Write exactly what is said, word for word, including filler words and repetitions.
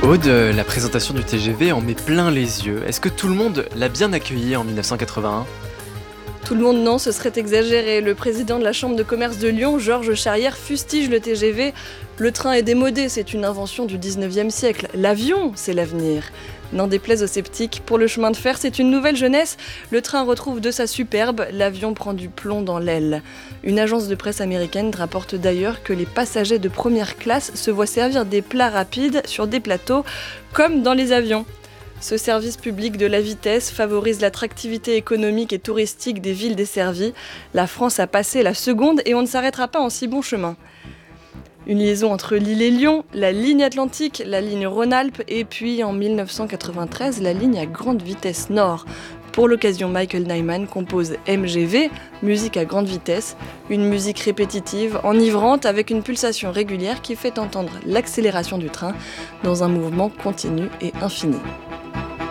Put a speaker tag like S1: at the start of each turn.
S1: Aude, euh, la présentation du T G V en met plein les yeux. Est-ce que tout le monde l'a bien accueilli en dix-neuf cent quatre-vingt-un ?
S2: Tout le monde, non, ce serait exagéré. Le président de la Chambre de commerce de Lyon, Georges Charrière, fustige le T G V. Le train est démodé, c'est une invention du dix-neuvième siècle. L'avion, c'est l'avenir. N'en déplaise aux sceptiques, pour le chemin de fer, c'est une nouvelle jeunesse. Le train retrouve de sa superbe, l'avion prend du plomb dans l'aile. Une agence de presse américaine rapporte d'ailleurs que les passagers de première classe se voient servir des plats rapides sur des plateaux, comme dans les avions. Ce service public de la vitesse favorise l'attractivité économique et touristique des villes desservies. La France a passé la seconde et on ne s'arrêtera pas en si bon chemin. Une liaison entre Lille et Lyon, la ligne Atlantique, la ligne Rhône-Alpes et puis en dix-neuf cent quatre-vingt-treize la ligne à grande vitesse nord. Pour l'occasion, Michael Nyman compose M G V, musique à grande vitesse, une musique répétitive, enivrante avec une pulsation régulière qui fait entendre l'accélération du train dans un mouvement continu et infini.